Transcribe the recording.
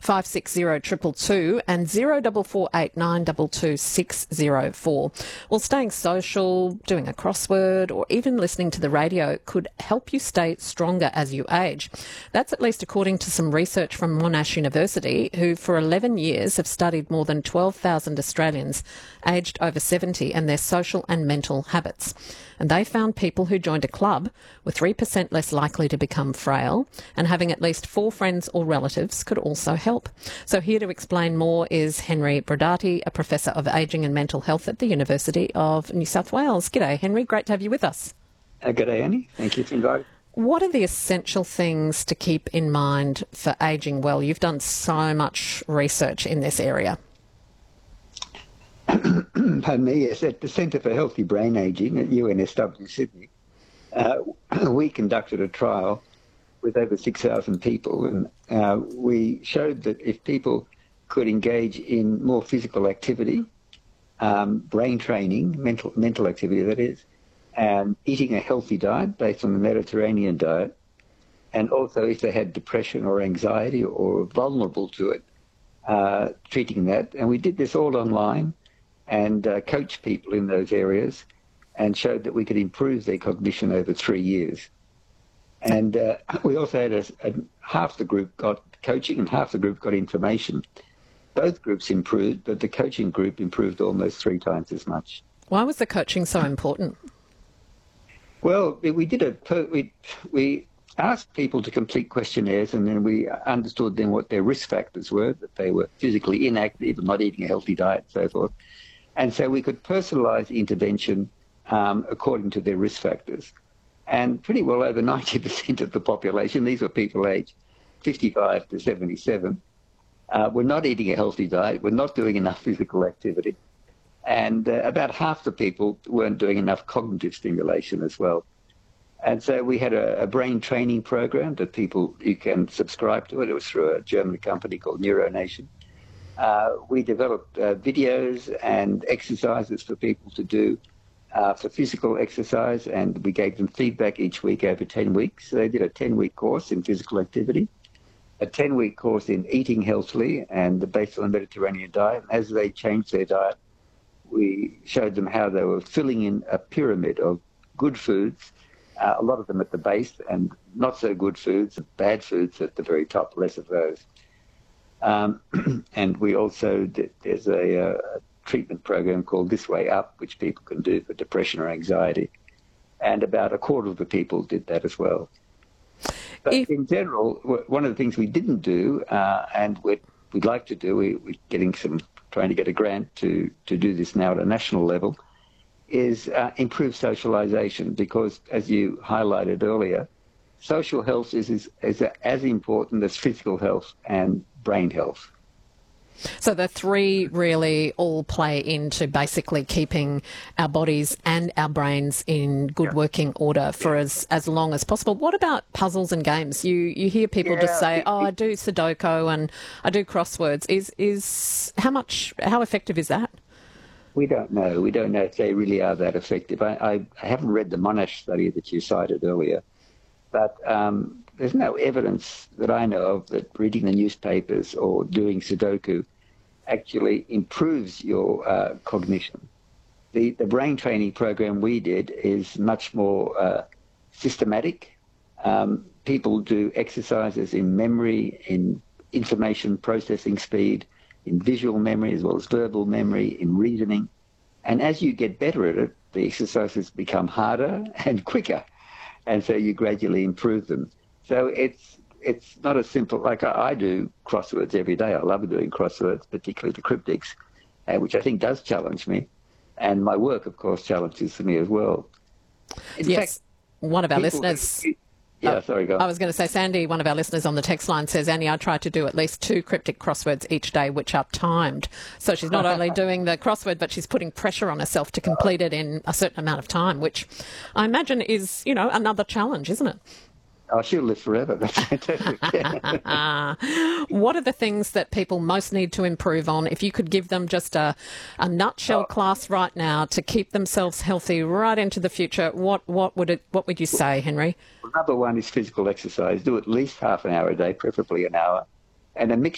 560 222 and 0448 922 604. Well, staying social, doing a crossword or even listening to the radio could help you stay stronger as you age. That's at least according to some research from Monash University, who for 11 years have studied more than 12,000 Australians aged over 70 and their social and mental habits. And they found people who joined a club were 3% less likely to become frail, and having at least 4 friends or relatives could also help. So here to explain more is Henry Brodati, a Professor of Ageing and Mental Health at the University of New South Wales. G'day, Henry. Great to have you with us. G'day, Annie. Thank you for inviting. What are the essential things to keep in mind for ageing well? You've done so much research in this area. Pardon me, yes, at the Centre for Healthy Brain Ageing at UNSW Sydney, we conducted a trial with over 6,000 people, and we showed that if people could engage in more physical activity, brain training, mental activity that is, and eating a healthy diet based on the Mediterranean diet, and also if they had depression or anxiety or were vulnerable to it, treating that. And we did this all online and coached people in those areas and showed that we could improve their cognition over 3 years. And we also had half the group got coaching and half the group got information. Both groups improved, but the coaching group improved almost 3 times as much. Why was the coaching so important? Well, we asked people to complete questionnaires, and then we understood then what their risk factors were, that they were physically inactive, not eating a healthy diet, so forth. And so we could personalise the intervention according to their risk factors. And pretty well over 90% of the population, these were people aged 55 to 77, were not eating a healthy diet, were not doing enough physical activity. And about half the people weren't doing enough cognitive stimulation as well. And so we had a brain training program that you can subscribe to it. It was through a German company called NeuroNation. We developed videos and exercises for people to do for physical exercise, and we gave them feedback each week over 10 weeks. So they did a 10-week course in physical activity, a 10-week course in eating healthily and based on the Mediterranean diet. As they changed their diet, we showed them how they were filling in a pyramid of good foods, a lot of them at the base, and not so good foods, bad foods at the very top, less of those. And we also there's a treatment program called This Way Up, which people can do for depression or anxiety. And about a quarter of the people did that as well. But in general, one of the things we didn't do, and we'd like to do, we're trying to get a grant to do this now at a national level, is improve socialisation, because as you highlighted earlier, social health is as important as physical health and brain health. So the 3 really all play into basically keeping our bodies and our brains in good working order for as long as possible. What about puzzles and games? You hear people just say, I do Sudoku and I do crosswords. How effective is that? We don't know. We don't know if they really are that effective. I haven't read the Monash study that you cited earlier, but there's no evidence that I know of that reading the newspapers or doing Sudoku actually improves your cognition. The brain training program we did is much more systematic. People do exercises in memory, in information processing speed, in visual memory as well as verbal memory, in reasoning. And as you get better at it, the exercises become harder and quicker. And so you gradually improve them. So it's not as simple, like I do crosswords every day. I love doing crosswords, particularly the cryptics, which I think does challenge me. And my work, of course, challenges me as well. In fact, one of our listeners... Yeah, sorry, go on. I was going to say, Sandy, one of our listeners on the text line says, Annie, I try to do at least 2 cryptic crosswords each day, which are timed. So she's not only doing the crossword, but she's putting pressure on herself to complete it in a certain amount of time, which I imagine is, another challenge, isn't it? Oh, she'll live forever. That's fantastic. What are the things that people most need to improve on? If you could give them just a nutshell class right now to keep themselves healthy right into the future, what would you say, Henry? Well, number one is physical exercise. Do at least half an hour a day, preferably an hour, and a mix